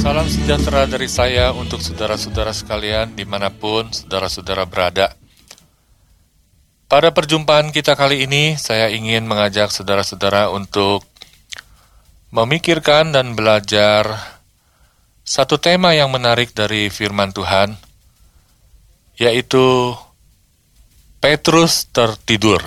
Salam sejahtera dari saya untuk saudara-saudara sekalian dimanapun saudara-saudara berada. Pada perjumpaan kita kali ini, saya ingin mengajak saudara-saudara untuk memikirkan dan belajar satu tema yang menarik dari firman Tuhan, yaitu Petrus tertidur.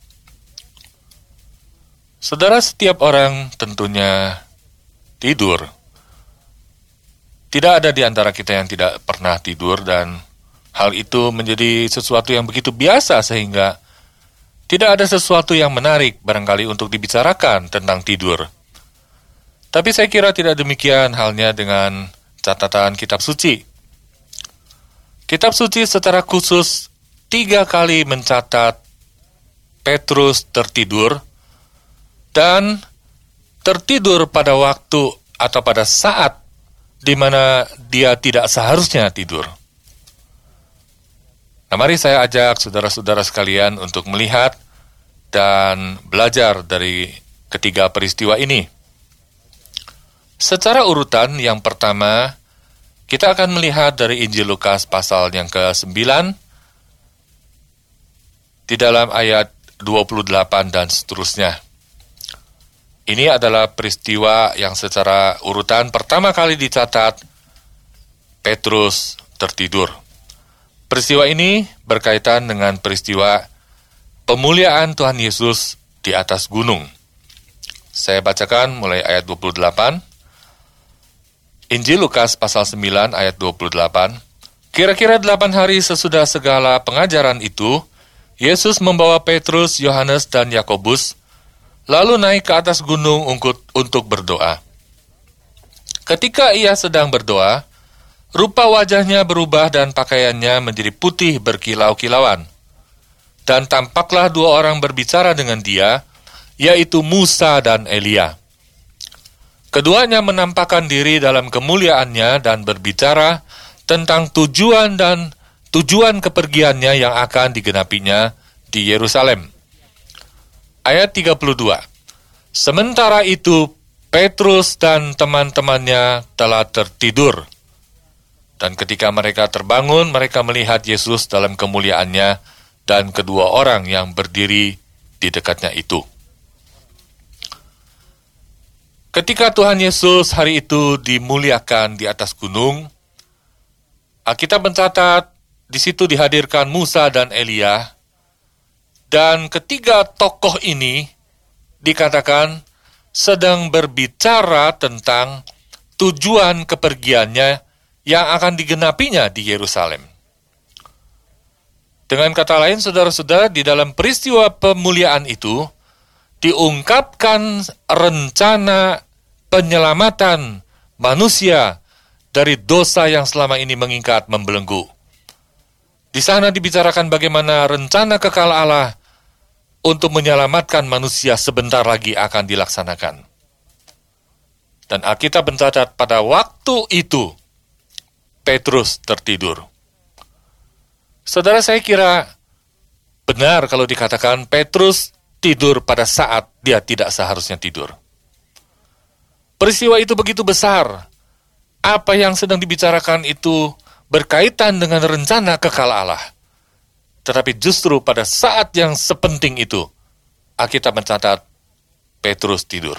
Saudara, setiap orang tentunya tidur. Tidak ada di antara kita yang tidak pernah tidur, dan hal itu menjadi sesuatu yang begitu biasa sehingga tidak ada sesuatu yang menarik barangkali untuk dibicarakan tentang tidur. Tapi saya kira tidak demikian halnya dengan catatan kitab suci. Kitab suci secara khusus 3 kali mencatat Petrus tertidur, dan tertidur pada waktu atau pada saat di mana dia tidak seharusnya tidur. Nah, mari saya ajak saudara-saudara sekalian untuk melihat dan belajar dari ketiga peristiwa ini. Secara urutan, yang pertama, kita akan melihat dari Injil Lukas pasal yang ke-9, di dalam ayat 28 dan seterusnya. Ini adalah peristiwa yang secara urutan pertama kali dicatat Petrus tertidur. Peristiwa ini berkaitan dengan peristiwa pemuliaan Tuhan Yesus di atas gunung. Saya bacakan mulai ayat 28. Injil Lukas pasal 9 ayat 28. Kira-kira 8 hari sesudah segala pengajaran itu, Yesus membawa Petrus, Yohanes, dan Yakobus lalu naik ke atas gunung untuk berdoa. Ketika ia sedang berdoa, rupa wajahnya berubah dan pakaiannya menjadi putih berkilau-kilauan. Dan tampaklah 2 orang berbicara dengan dia, yaitu Musa dan Elia. Keduanya menampakkan diri dalam kemuliaannya dan berbicara tentang tujuan kepergiannya yang akan digenapinya di Yerusalem. Ayat 32. Sementara itu, Petrus dan teman-temannya telah tertidur. Dan ketika mereka terbangun, mereka melihat Yesus dalam kemuliaannya dan kedua orang yang berdiri di dekatnya itu. Ketika Tuhan Yesus hari itu dimuliakan di atas gunung, Alkitab mencatat di situ dihadirkan Musa dan Elia. Dan ketiga tokoh ini dikatakan sedang berbicara tentang tujuan kepergiannya yang akan digenapinya di Yerusalem. Dengan kata lain, saudara-saudara, di dalam peristiwa pemuliaan itu diungkapkan rencana penyelamatan manusia dari dosa yang selama ini mengikat membelenggu. Di sana dibicarakan bagaimana rencana kekal Allah untuk menyelamatkan manusia sebentar lagi akan dilaksanakan. Dan Alkitab mencatat pada waktu itu, Petrus tertidur. Saudara, saya kira benar kalau dikatakan Petrus tidur pada saat dia tidak seharusnya tidur. Peristiwa itu begitu besar. Apa yang sedang dibicarakan itu berkaitan dengan rencana kekal Allah. Tetapi justru pada saat yang sepenting itu, Alkitab mencatat Petrus tidur.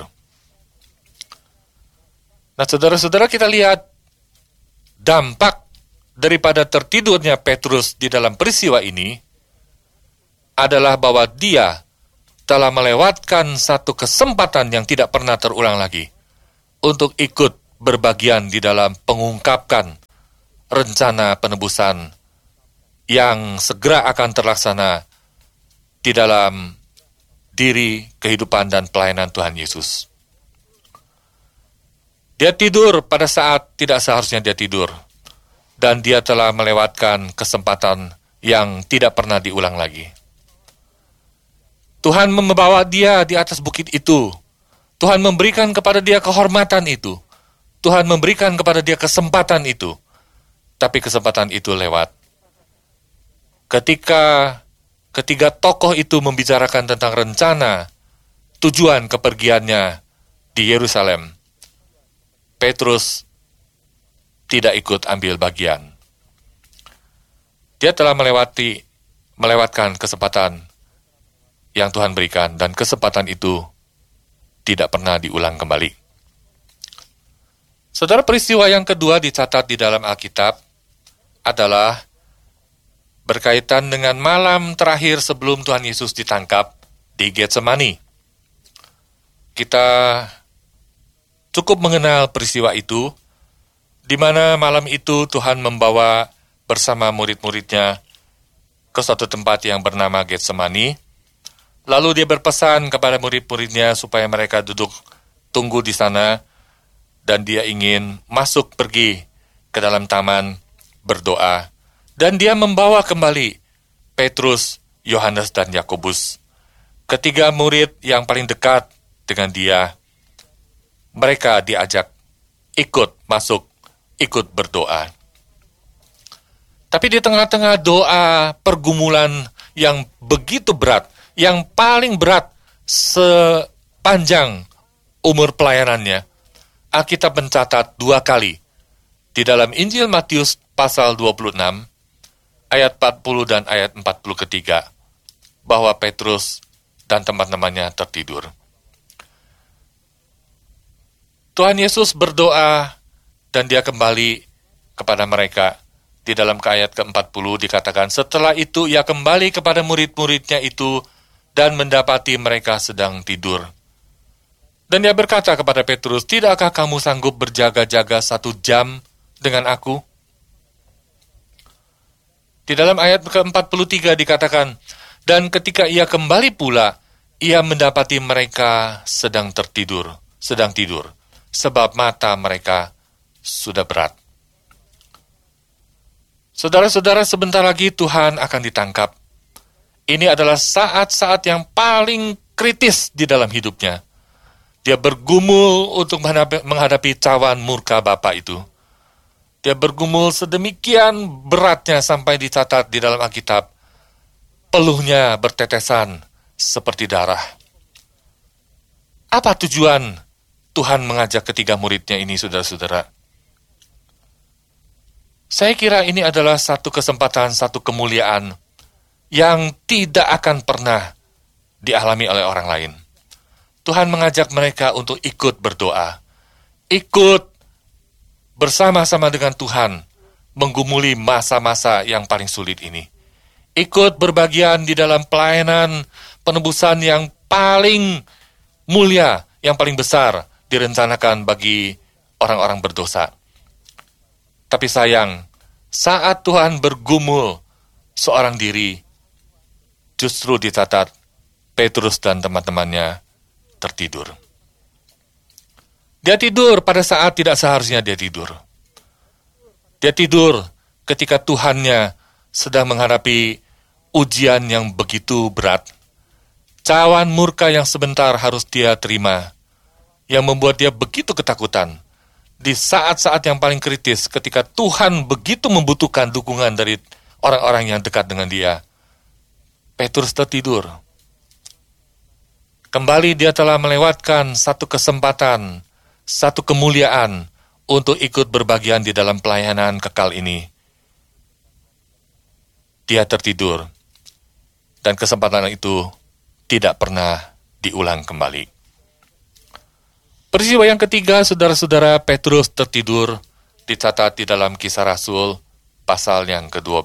Nah, saudara-saudara, kita lihat dampak daripada tertidurnya Petrus di dalam peristiwa ini adalah bahwa dia telah melewatkan satu kesempatan yang tidak pernah terulang lagi untuk ikut berbagian di dalam pengungkapkan rencana penebusan yang segera akan terlaksana di dalam diri, kehidupan, dan pelayanan Tuhan Yesus. Dia tidur pada saat tidak seharusnya dia tidur, dan dia telah melewatkan kesempatan yang tidak pernah diulang lagi. Tuhan membawa dia di atas bukit itu. Tuhan memberikan kepada dia kehormatan itu. Tuhan memberikan kepada dia kesempatan itu. Tapi kesempatan itu lewat. Ketika ketiga tokoh itu membicarakan tentang rencana, tujuan kepergiannya di Yerusalem, Petrus tidak ikut ambil bagian. Dia telah melewatkan kesempatan yang Tuhan berikan, dan kesempatan itu tidak pernah diulang kembali. Saudara, peristiwa yang kedua dicatat di dalam Alkitab adalah berkaitan dengan malam terakhir sebelum Tuhan Yesus ditangkap di Getsemani. Kita cukup mengenal peristiwa itu, di mana malam itu Tuhan membawa bersama murid-muridnya ke suatu tempat yang bernama Getsemani. Lalu dia berpesan kepada murid-muridnya supaya mereka duduk tunggu di sana, dan dia ingin masuk pergi ke dalam taman berdoa. Dan dia membawa kembali Petrus, Yohanes, dan Yakobus, ketiga murid yang paling dekat dengan dia. Mereka diajak ikut masuk, ikut berdoa. Tapi di tengah-tengah doa pergumulan yang begitu berat, yang paling berat sepanjang umur pelayanannya, Alkitab mencatat 2 kali di dalam Injil Matius pasal 26, ayat 40 dan ayat 43, bahwa Petrus dan teman-temannya tertidur. Tuhan Yesus berdoa dan dia kembali kepada mereka. Di dalam ayat ke-40 dikatakan, setelah itu ia kembali kepada murid-muridnya itu dan mendapati mereka sedang tidur. Dan dia berkata kepada Petrus, tidakkah kamu sanggup berjaga-jaga 1 jam dengan aku? Di dalam ayat ke-43 dikatakan, dan ketika ia kembali pula, ia mendapati mereka sedang tidur, sebab mata mereka sudah berat. Saudara-saudara, sebentar lagi Tuhan akan ditangkap. Ini adalah saat-saat yang paling kritis di dalam hidupnya. Dia bergumul untuk menghadapi cawan murka Bapa itu. Dia bergumul sedemikian beratnya sampai dicatat di dalam Alkitab, peluhnya bertetesan seperti darah. Apa tujuan Tuhan mengajak ketiga muridnya ini, saudara-saudara? Saya kira ini adalah satu kesempatan, satu kemuliaan yang tidak akan pernah dialami oleh orang lain. Tuhan mengajak mereka untuk ikut berdoa, ikut bersama-sama dengan Tuhan menggumuli masa-masa yang paling sulit ini. Ikut berbagian di dalam pelayanan penebusan yang paling mulia, yang paling besar direncanakan bagi orang-orang berdosa. Tapi sayang, saat Tuhan bergumul seorang diri, justru dicatat Petrus dan teman-temannya tertidur. Dia tidur pada saat tidak seharusnya dia tidur. Dia tidur ketika Tuhannya sedang menghadapi ujian yang begitu berat. Cawan murka yang sebentar harus dia terima, yang membuat dia begitu ketakutan. Di saat-saat yang paling kritis, ketika Tuhan begitu membutuhkan dukungan dari orang-orang yang dekat dengan dia, Petrus tertidur. Kembali dia telah melewatkan satu kesempatan, satu kemuliaan untuk ikut berbagian di dalam pelayanan kekal ini. Dia tertidur, dan kesempatan itu tidak pernah diulang kembali. Peristiwa yang ketiga, saudara-saudara, Petrus tertidur, dicatat di dalam Kisah Rasul pasal yang ke-12.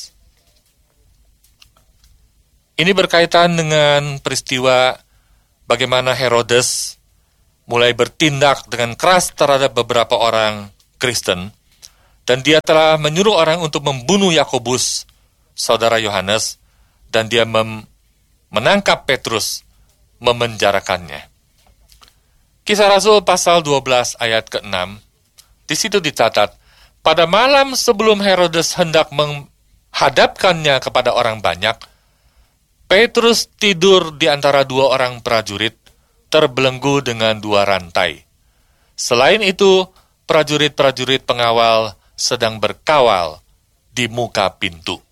Ini berkaitan dengan peristiwa bagaimana Herodes mulai bertindak dengan keras terhadap beberapa orang Kristen, dan dia telah menyuruh orang untuk membunuh Yakobus, saudara Yohanes, dan dia menangkap Petrus, memenjarakannya. Kisah Rasul pasal 12 ayat ke-6, di situ dicatat, pada malam sebelum Herodes hendak menghadapkannya kepada orang banyak, Petrus tidur di antara 2 orang prajurit, terbelenggu dengan 2 rantai. Selain itu, prajurit-prajurit pengawal sedang berkawal di muka pintu.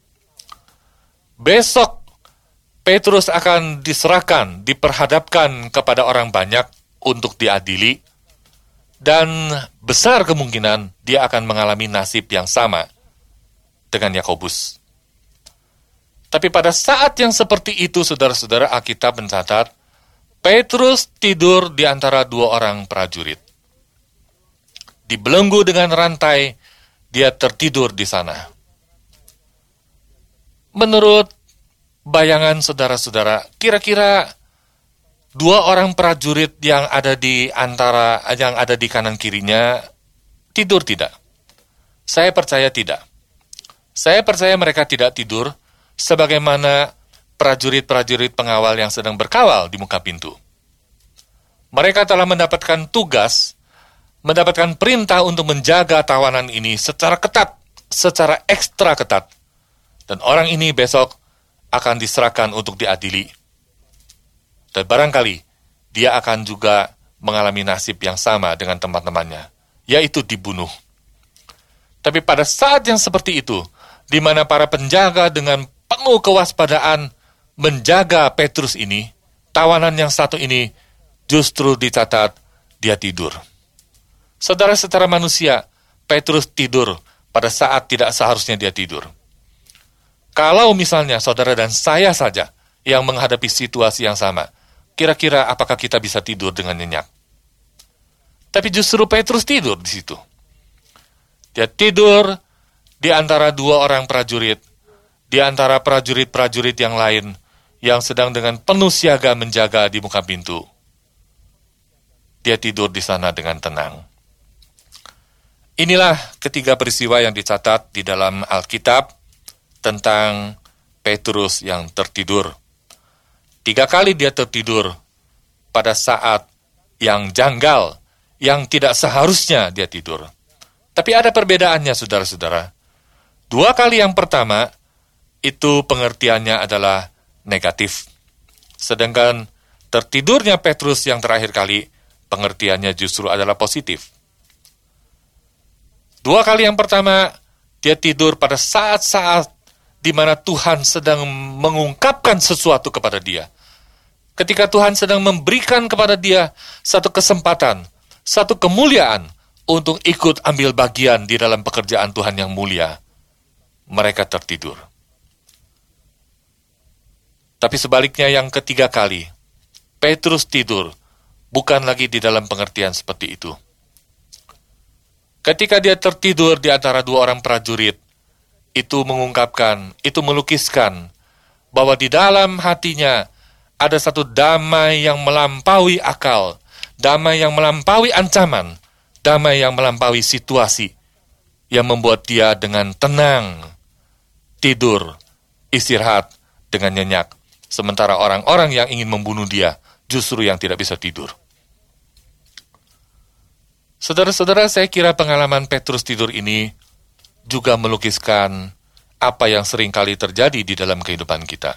Besok, Petrus akan diserahkan, diperhadapkan kepada orang banyak untuk diadili, Dan besar kemungkinan dia akan mengalami nasib yang sama dengan Yakobus. Tapi pada saat yang seperti itu, saudara-saudara, Alkitab mencatat, Petrus tidur di antara dua orang prajurit. Dibelenggu dengan rantai, dia tertidur di sana. Menurut bayangan saudara-saudara, kira-kira dua orang prajurit yang ada di kanan kirinya tidur tidak? Saya percaya tidak. Saya percaya mereka tidak tidur sebagaimana prajurit-prajurit pengawal yang sedang berkawal di muka pintu. Mereka telah mendapatkan tugas, mendapatkan perintah untuk menjaga tawanan ini secara ketat, secara ekstra ketat. Dan orang ini besok akan diserahkan untuk diadili. Dan barangkali dia akan juga mengalami nasib yang sama dengan teman-temannya, yaitu dibunuh. Tapi pada saat yang seperti itu, di mana para penjaga dengan penuh kewaspadaan menjaga Petrus ini, tawanan yang satu ini justru dicatat dia tidur. Saudara, secara manusia, Petrus tidur pada saat tidak seharusnya dia tidur. Kalau misalnya saudara dan saya saja yang menghadapi situasi yang sama, kira-kira apakah kita bisa tidur dengan nyenyak? Tapi justru Petrus tidur di situ. Dia tidur di antara dua orang prajurit, di antara prajurit-prajurit yang lain yang sedang dengan penuh siaga menjaga di muka pintu. Dia tidur di sana dengan tenang. Inilah ketiga peristiwa yang dicatat di dalam Alkitab tentang Petrus yang tertidur. 3 kali dia tertidur pada saat yang janggal, yang tidak seharusnya dia tidur. Tapi ada perbedaannya, saudara-saudara. 2 kali yang pertama, itu pengertiannya adalah negatif. Sedangkan tertidurnya Petrus yang terakhir kali, pengertiannya justru adalah positif. 2 kali yang pertama, dia tidur pada saat-saat di mana Tuhan sedang mengungkapkan sesuatu kepada dia. Ketika Tuhan sedang memberikan kepada dia satu kesempatan, satu kemuliaan untuk ikut ambil bagian di dalam pekerjaan Tuhan yang mulia, mereka tertidur. Tapi sebaliknya yang ketiga kali, Petrus tidur, bukan lagi di dalam pengertian seperti itu. Ketika dia tertidur di antara dua orang prajurit, itu mengungkapkan, itu melukiskan bahwa di dalam hatinya ada satu damai yang melampaui akal, damai yang melampaui ancaman, damai yang melampaui situasi, yang membuat dia dengan tenang tidur, istirahat dengan nyenyak. Sementara orang-orang yang ingin membunuh dia justru yang tidak bisa tidur. Saudara-saudara, saya kira pengalaman Petrus tidur ini juga melukiskan apa yang sering kali terjadi di dalam kehidupan kita.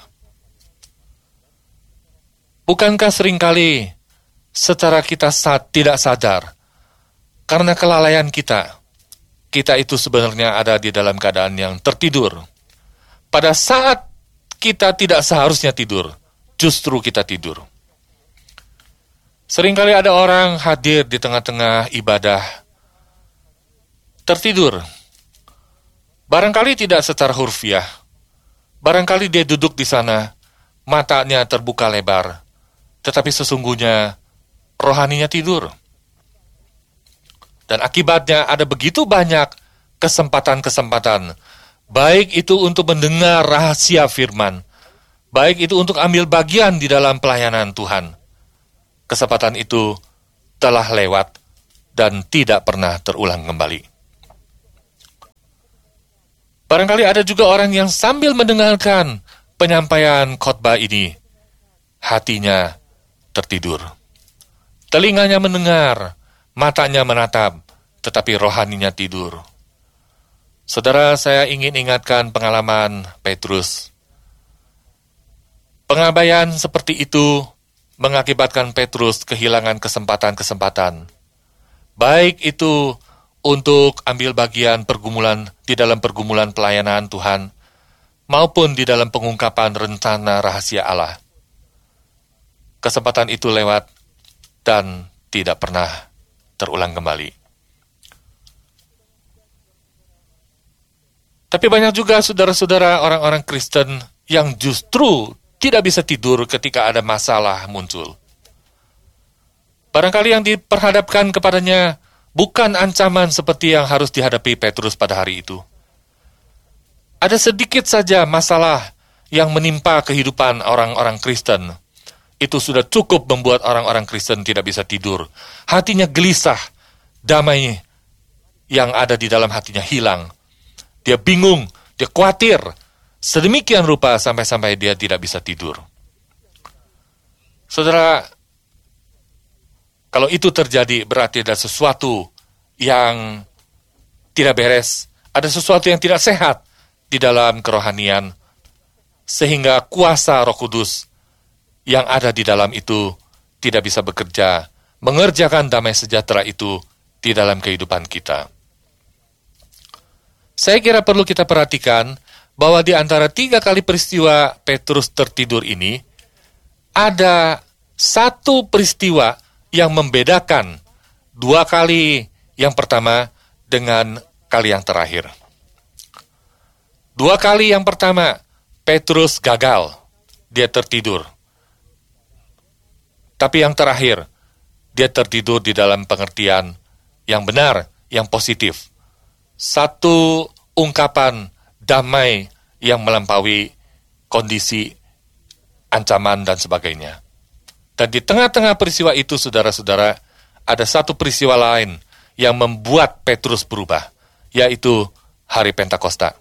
Bukankah seringkali secara kita tidak sadar, karena kelalaian kita itu sebenarnya ada di dalam keadaan yang tertidur. Pada saat kita tidak seharusnya tidur, justru kita tidur. Seringkali ada orang hadir di tengah-tengah ibadah, tertidur. Barangkali tidak secara hurfiah, barangkali dia duduk di sana, matanya terbuka lebar, tetapi sesungguhnya rohaninya tidur. Dan akibatnya ada begitu banyak kesempatan-kesempatan, baik itu untuk mendengar rahasia firman, baik itu untuk ambil bagian di dalam pelayanan Tuhan. Kesempatan itu telah lewat dan tidak pernah terulang kembali. Barangkali ada juga orang yang sambil mendengarkan penyampaian khotbah ini, hatinya tertidur. Telinganya mendengar, matanya menatap, tetapi rohaninya tidur. Saudara, saya ingin ingatkan pengalaman Petrus. Pengabaian seperti itu mengakibatkan Petrus kehilangan kesempatan-kesempatan. Baik itu untuk ambil bagian di dalam pergumulan pelayanan Tuhan, maupun di dalam pengungkapan rencana rahasia Allah. Kesempatan itu lewat dan tidak pernah terulang kembali. Tapi banyak juga saudara-saudara orang-orang Kristen yang justru tidak bisa tidur ketika ada masalah muncul. Barangkali yang diperhadapkan kepadanya bukan ancaman seperti yang harus dihadapi Petrus pada hari itu. Ada sedikit saja masalah yang menimpa kehidupan orang-orang Kristen. Itu sudah cukup membuat orang-orang Kristen tidak bisa tidur. Hatinya gelisah, damai yang ada di dalam hatinya hilang. Dia bingung, dia khawatir. Sedemikian rupa sampai-sampai dia tidak bisa tidur. Saudara, kalau itu terjadi berarti ada sesuatu yang tidak beres, ada sesuatu yang tidak sehat di dalam kerohanian, sehingga kuasa Roh Kudus yang ada di dalam itu tidak bisa bekerja, mengerjakan damai sejahtera itu di dalam kehidupan kita. Saya kira perlu kita perhatikan bahwa di antara 3 kali peristiwa Petrus tertidur ini, ada satu peristiwa yang membedakan 2 kali yang pertama dengan kali yang terakhir. 2 kali yang pertama, Petrus gagal, dia tertidur. Tapi yang terakhir, dia tertidur di dalam pengertian yang benar, yang positif. Satu ungkapan damai yang melampaui kondisi ancaman dan sebagainya. Dan di tengah-tengah peristiwa itu, saudara-saudara, ada satu peristiwa lain yang membuat Petrus berubah, yaitu hari Pentakosta.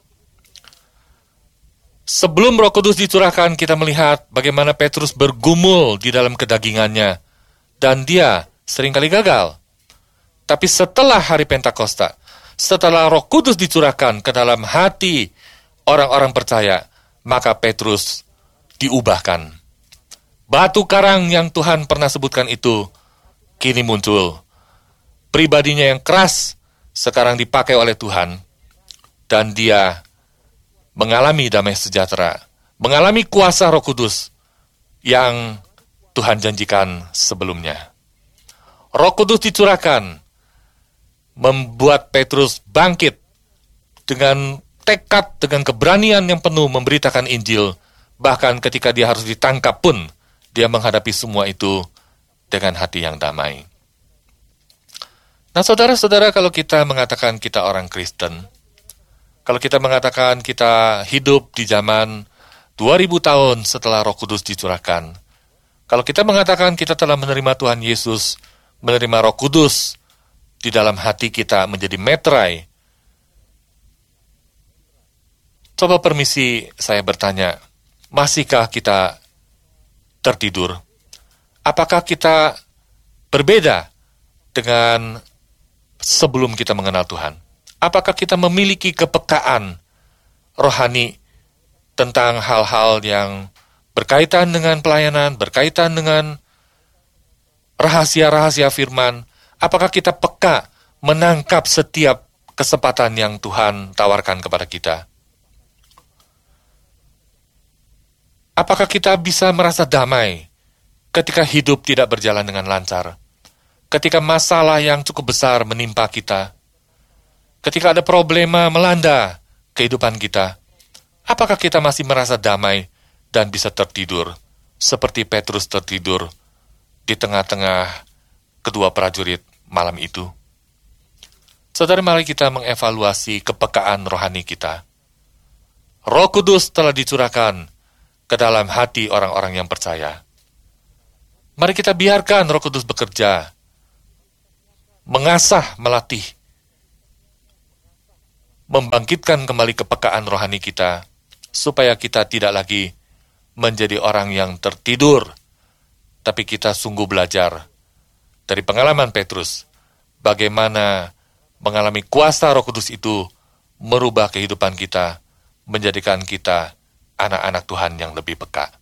Sebelum Roh Kudus dicurahkan, kita melihat bagaimana Petrus bergumul di dalam kedagingannya, dan dia seringkali gagal. Tapi setelah hari Pentakosta, setelah Roh Kudus dicurahkan ke dalam hati orang-orang percaya, maka Petrus diubahkan. Batu karang yang Tuhan pernah sebutkan itu kini muncul. Pribadinya yang keras sekarang dipakai oleh Tuhan, dan dia mengalami damai sejahtera, mengalami kuasa Roh Kudus yang Tuhan janjikan sebelumnya. Roh Kudus dicurahkan, membuat Petrus bangkit dengan tekad, dengan keberanian yang penuh memberitakan Injil. Bahkan ketika dia harus ditangkap pun, dia menghadapi semua itu dengan hati yang damai. Nah, saudara-saudara, kalau kita mengatakan kita orang Kristen, kalau kita mengatakan kita hidup di zaman 2000 tahun setelah Roh Kudus dicurahkan, kalau kita mengatakan kita telah menerima Tuhan Yesus, menerima Roh Kudus di dalam hati kita menjadi metrai, coba permisi saya bertanya, masihkah kita tertidur? Apakah kita berbeda dengan sebelum kita mengenal Tuhan? Apakah kita memiliki kepekaan rohani tentang hal-hal yang berkaitan dengan pelayanan, berkaitan dengan rahasia-rahasia firman? Apakah kita peka menangkap setiap kesempatan yang Tuhan tawarkan kepada kita? Apakah kita bisa merasa damai ketika hidup tidak berjalan dengan lancar? Ketika masalah yang cukup besar menimpa kita? Ketika ada problema melanda kehidupan kita? Apakah kita masih merasa damai dan bisa tertidur seperti Petrus tertidur di tengah-tengah kedua prajurit malam itu? Saudara, mari kita mengevaluasi kepekaan rohani kita. Roh Kudus telah dicurahkan ke dalam hati orang-orang yang percaya. Mari kita biarkan Roh Kudus bekerja, mengasah, melatih, membangkitkan kembali kepekaan rohani kita, supaya kita tidak lagi menjadi orang yang tertidur, tapi kita sungguh belajar dari pengalaman Petrus, bagaimana mengalami kuasa Roh Kudus itu merubah kehidupan kita, menjadikan kita anak-anak Tuhan yang lebih peka.